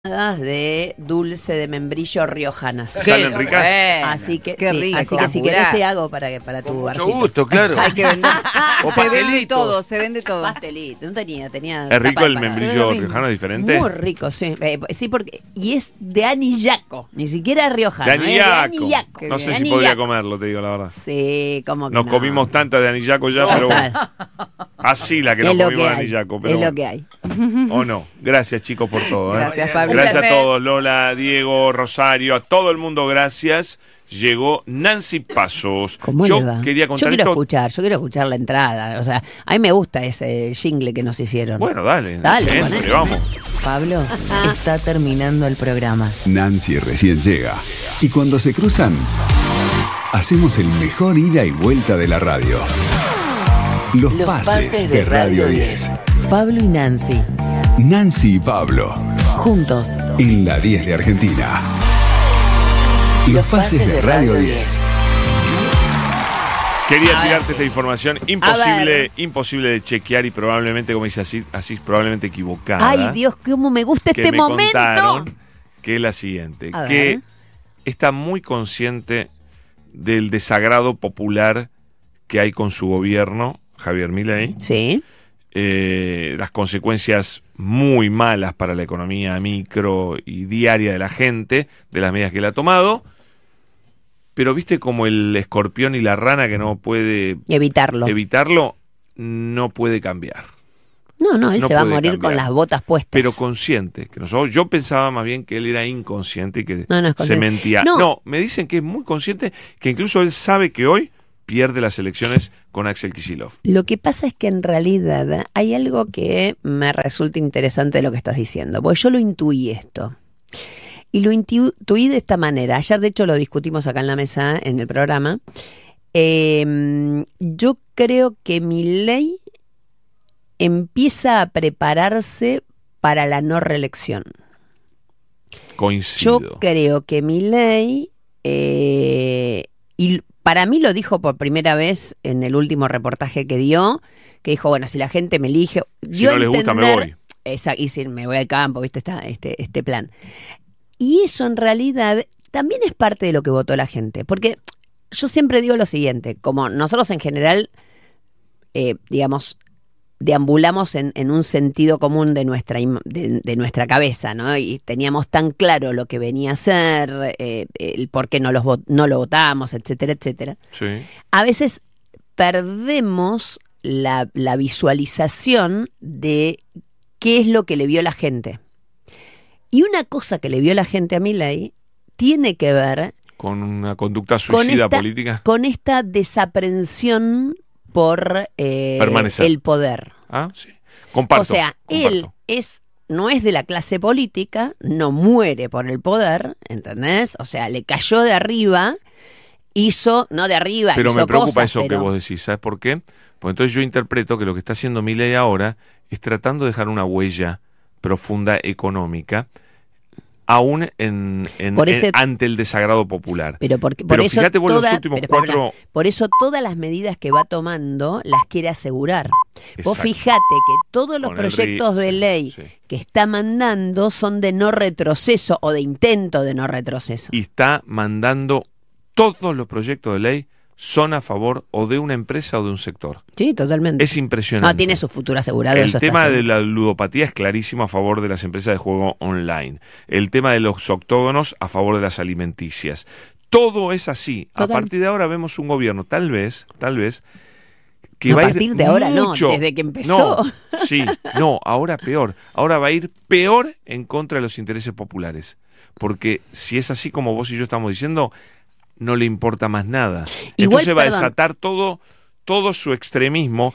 De dulce de membrillo riojanas. Salen ricas. Así que Qué sí, rico. así que si querés te hago para Con tu mucho barcito. gusto, claro. Hay que vender. O Se vende pastelitos. todo, se vende todo. Pastelito, no tenía. ¿Es rico tapa el para- membrillo riojano diferente? Muy rico, sí. Sí, porque y es de anillaco, ni siquiera riojano. De es anillaco. anillaco. Qué No bien. sé si De podría anillaco. comerlo, te digo la verdad. Sí, como que Nos no. comimos tantas de anillaco ya, pero bueno. Así la que nos Es lo comimos que de hay. anillaco. Pero Es lo bueno. que hay. O no. Gracias, chicos, por todo. Gracias, Pablo. Gracias a Un placer. todos. Lola, Diego, Rosario, a todo el mundo, gracias. Llegó Nancy Pasos. ¿Cómo Yo le va? quería contar yo quiero esto. escuchar la entrada. O sea, a mí me gusta ese jingle que nos hicieron. Bueno, dale. Dale, Entre, poné. vamos. Pablo, está terminando el programa. Nancy recién llega. Y cuando se cruzan, hacemos el mejor ida y vuelta de la radio. Los pases de Radio 10. Pablo y Nancy, Nancy y Pablo, juntos. en la 10 de Argentina. Los pases de Radio 10. Quería A tirarte ver. esta información A ver. imposible de chequear y probablemente, como dice así probablemente equivocada. Ay, Dios, cómo me gusta que este me momento. contaron que es la siguiente, A que ver. está muy consciente del desagrado popular que hay con su gobierno, Javier Milei, Sí. las consecuencias muy malas para la economía micro y diaria de la gente, de las medidas que él ha tomado, pero viste como el escorpión y la rana que no puede Evitarlo. evitarlo, no puede cambiar. No, él No se va a puede morir con cambiar. las botas puestas. Pero consciente, que nosotros, yo pensaba más bien que él era inconsciente y que No, no es se consciente. mentía. No. No, me dicen que es muy consciente, que incluso él sabe que hoy pierde las elecciones con Axel Kicillof. Lo que pasa es que en realidad hay algo que me resulta interesante de lo que estás diciendo, porque yo lo intuí esto. Y lo intuí de esta manera. Ayer, de hecho, lo discutimos acá en la mesa, en el programa. Yo creo que Milei empieza a prepararse para la no reelección. Coincido. Yo creo que Milei, y para mí lo dijo por primera vez en el último reportaje que dio, que dijo, bueno, si la gente me elige... Si dio no a les gusta, me entender- voy. Y si me voy al campo, ¿viste? Este plan. Y eso en realidad también es parte de lo que votó la gente, porque yo siempre digo lo siguiente, como nosotros en general, digamos, deambulamos en un sentido común de nuestra nuestra cabeza, ¿no? Y teníamos tan claro lo que venía a ser, el por qué no lo votamos, etcétera, etcétera. Sí. A veces perdemos la visualización de qué es lo que le vio la gente. Y una cosa que le vio la gente a Milei tiene que ver Con una conducta suicida política. con esta desaprensión por Permanecer. el poder. Ah, sí. Comparto. O sea, comparto. él no es de la clase política, no muere por el poder, ¿entendés? O sea, le cayó de arriba, no de arriba, Pero hizo me preocupa cosas, eso que pero- vos decís. ¿Sabes por qué? Porque entonces yo interpreto que lo que está haciendo Milei ahora es tratando de dejar una huella profunda económica, aún Por ese- ante el desagrado popular. Pero por Pero eso fíjate vos los toda- últimos pero, 4... por eso todas las medidas que va tomando las quiere asegurar. Vos Exacto. fijate que todos los Con el proyectos de sí, ley sí. que está mandando son de no retroceso o de intento de no retroceso. Y está mandando todos los proyectos de ley son a favor o de una empresa o de un sector. Sí, totalmente. Es impresionante. No, tiene su futuro asegurado. El eso está tema de seguro. la ludopatía es clarísimo a favor de las empresas de juego online. El tema de los octógonos a favor de las alimenticias. Todo es así. A Total. partir de ahora vemos un gobierno, tal vez, que No, va a a ir partir de ahora no, mucho- desde que empezó. No, sí, no, ahora peor. Ahora va a ir peor en contra de los intereses populares. Porque si es así como vos y yo estamos diciendo, no le importa más nada. Igual, Entonces va a perdón. desatar todo su extremismo